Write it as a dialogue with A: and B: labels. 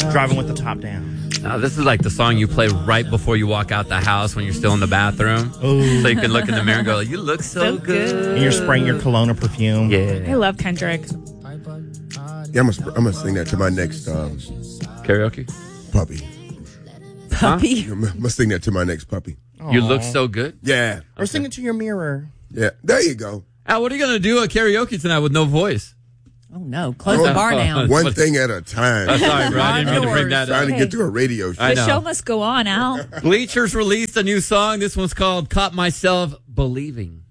A: Driving with the top down.
B: This is like the song you play right before you walk out the house when you're still in the bathroom.
A: Ooh.
B: So you can look in the mirror and go, you look so good.
A: And you're spraying your cologne or perfume.
B: Yeah.
C: I love Kendrick.
D: Yeah, I'm gonna sing that to my next
B: Karaoke?
D: puppy.
C: Puppy.
D: I'm gonna sing that to my next puppy.
B: You look so good.
D: Yeah.
A: Or sing it to your mirror.
D: Yeah. There you go.
B: Al, what are you going to do at karaoke tonight with no voice?
C: Oh, no. Close the bar down.
D: One thing at a time.
B: Sorry, bro. I didn't mean to bring that
D: Trying
B: up.
D: to get through a radio show.
B: I
C: The
B: know.
C: show must go on, Al.
B: Bleachers released a new song. This one's called Caught Myself Believing.